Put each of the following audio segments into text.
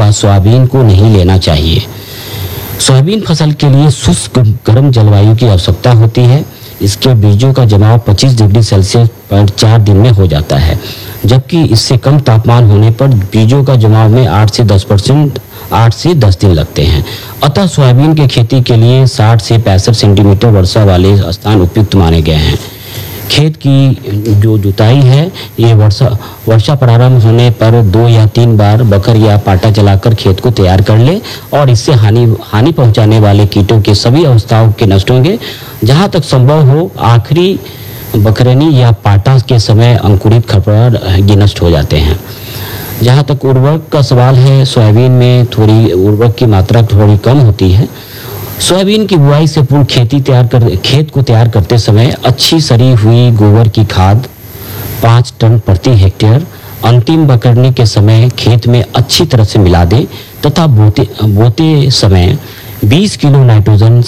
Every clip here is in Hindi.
बाद सोयाबीन को नहीं लेना चाहिए। सोयाबीन फसल के लिए शुष्क गर्म जलवायु की आवश्यकता होती है। इसके बीजों का जमाव 25 डिग्री सेल्सियस पर 4 दिन में हो जाता है, जबकि इससे कम तापमान होने पर बीजों का जमाव में 8 से 10 दिन लगते हैं। अतः सोयाबीन की खेती के लिए 60 से 65 सेंटीमीटर वर्षा वाले स्थान उपयुक्त माने गए हैं। खेत की जो जुताई है ये वर्षा प्रारंभ होने पर 2 या 3 बार बकर या पाटा चलाकर खेत को तैयार कर ले और इससे हानि पहुंचाने वाले कीटों के सभी अवस्थाओं के नष्ट होंगे। जहां तक संभव हो आखिरी बकरनी या पाटा के समय अंकुरित खरपतवार ये नष्ट हो जाते हैं। जहां तक उर्वरक का सवाल है, सोयाबीन में थोड़ी उर्वरक की मात्रा थोड़ी कम होती है। सोयाबीन की बुआई से पूर्व खेत को तैयार करते समय अच्छी सड़ी हुई गोबर की खाद 5 टन प्रति हेक्टेयर अंतिम बकरने के समय खेत में अच्छी तरह से मिला दें तथा बोते समय 20 kilo nitrogen,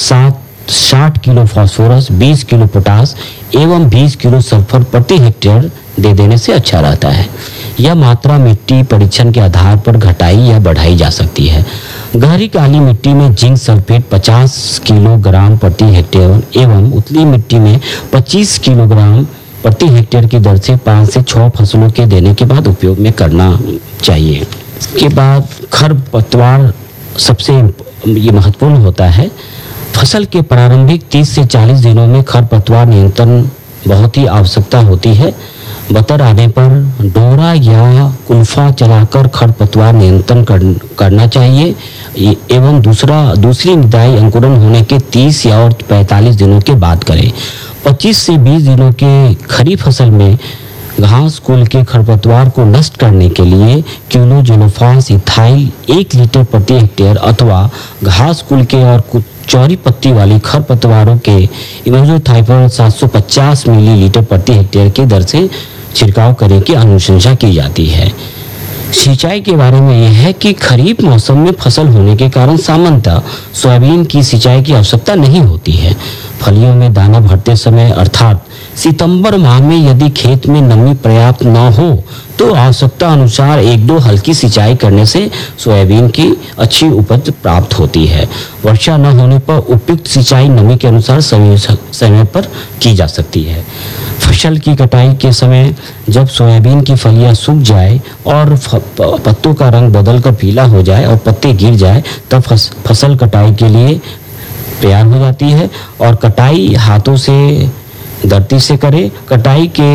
60 kilo phosphorus, 20 kilo potash एवं 20 किलो सल्फर प्रति हेक्टेयर दे देने से अच्छा रहता है। यह मात्रा मिट्टी परीक्षण के आधार पर घटाई या बढ़ाई जा सकती है। गहरी काली मिट्टी में जिंक सल्फेट 50 किलोग्राम प्रति हेक्टेयर एवं उतली मिट्टी में 25 किलोग्राम प्रति हेक्टेयर की दर से 5 से 6 फसलों के देने के बाद उपयोग में करना चाहिए। इसके बाद खरपतवार सबसे ये महत्वपूर्ण होता है। फसल के प्रारंभिक 30 से 40 दिनों में खरपतवार नियंत्रण बहुत ही आवश्यकता होती है। बतर आने पर डोरा या कुल्फा चलाकर खरपतवार नियंत्रण करना चाहिए एवं दूसरी निदाई अंकुरण होने के 30 या और 45 दिनों के बाद करें। 25 से 20 दिनों के खरीफ फसल में घास कुल के खरपतवार को नष्ट करने के लिए क्लोरोजोलोफास इथाइल 1 लीटर प्रति हेक्टेयर अथवा घास कुल के और चौड़ी पत्ती वाली खरपतवारों के इमेजोथाइपर 750 मिलीलीटर प्रति हेक्टेयर की दर से छिड़काव करने की अनुशंसा की जाती है। सिंचाई के बारे में यह है कि खरीफ मौसम में फसल होने के कारण सामान्यतः सोयाबीन की सिंचाई की आवश्यकता नहीं होती है। फलियों में दाना भरते समय अर्थात सितंबर माह में यदि खेत में नमी पर्याप्त न हो तो आवश्यकता अनुसार 1-2 हल्की सिंचाई करने से सोयाबीन की अच्छी उपज प्राप्त होती है। वर्षा न होने पर उपयुक्त सिंचाई नमी के अनुसार समय पर की जा सकती है। फसल की कटाई के समय जब सोयाबीन की फलियां सूख जाए और पत्तों का रंग बदलकर पीला हो जाए और पत्ते गिर जाए तब फसल कटाई के लिए तैयार हो जाती है और कटाई हाथों से दर्ती से करें। कटाई के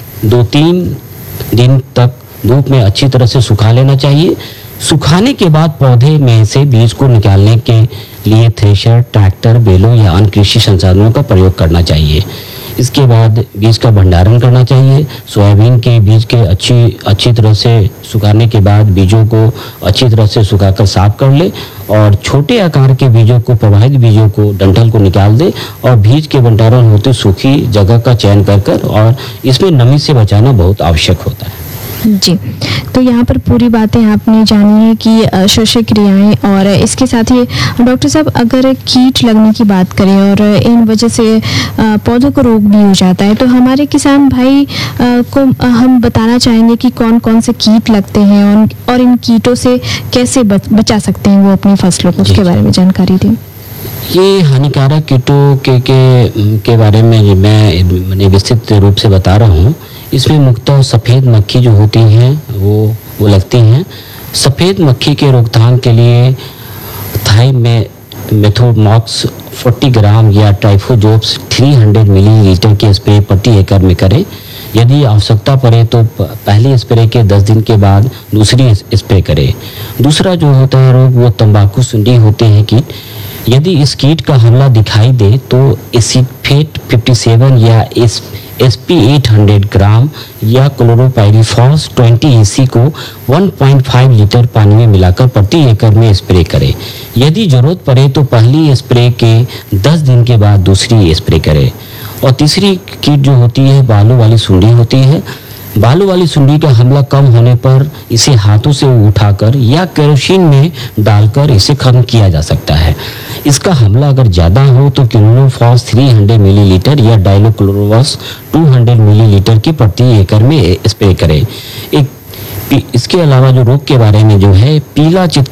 2-3 दिन तक धूप में अच्छी तरह से सुखा लेना चाहिए। सुखाने के बाद पौधे में से बीज को निकालने के लिए थ्रेशर, ट्रैक्टर, बेलों या अन्य कृषि संसाधनों का प्रयोग करना चाहिए। इसके बाद बीज का भंडारण करना चाहिए। सोयाबीन के बीज के अच्छी तरह से सुखाने के बाद बीजों को अच्छी तरह से सुखाकर साफ कर ले और छोटे आकार के बीजों को प्रवाहित बीजों को डंठल को निकाल दे और बीज के भंडारण होते सूखी जगह का चयन कर और इसमें नमी से बचाना बहुत आवश्यक होता है। जी, तो यहाँ पर पूरी बातें आपने जानी है कि शोषक क्रियाएं और इसके साथ ही डॉक्टर साहब अगर कीट लगने की बात करें और इन वजह से पौधों को रोग भी हो जाता है तो हमारे किसान भाई को हम बताना चाहेंगे कि कौन कौन से कीट लगते हैं और इन कीटों से कैसे बचा सकते हैं वो अपनी फसलों को, उसके बारे में जानकारी दें। ये हानिकारक कीटों के बारे में मैं विस्तृत रूप से बता रहा हूँ। इसमें मुख्यतः सफ़ेद मक्खी जो होती हैं वो लगती हैं। सफ़ेद मक्खी के रोकथाम के लिए थाइमेथोमॉक्स 40 ग्राम या ट्राइफोजोप्स 300 मिलीलीटर के स्प्रे प्रति एकड़ में करें। यदि आवश्यकता पड़े तो पहली स्प्रे के 10 दिन के बाद दूसरी स्प्रे करें। दूसरा जो होता है रोग वो तंबाकू सुंडी होते हैं कीट। यदि इस कीट का हमला दिखाई दे तो एसिफेट 57 या SP 800 ग्राम या क्लोरोपाइरीफॉस 20 EC को 1.5 लीटर पानी में मिलाकर प्रति एकड़ में स्प्रे करें। यदि जरूरत पड़े तो पहली स्प्रे के 10 दिन के बाद दूसरी स्प्रे करें। और तीसरी कीट जो होती है बालू वाली सुंडी होती है। बालू वाली सुंडी का हमला कम होने पर इसे हाथों से उठाकर या केरोसिन में डालकर इसे खत्म किया जा सकता है। इसका हमला अगर ज़्यादा हो तो क्लोरोफॉस 300 मिलीलीटर या डाइलोक्लोरोवास 200 मिलीलीटर की प्रति एकड़ में स्प्रे करें। इसके अलावा जो रोग के बारे में जो है पीला चित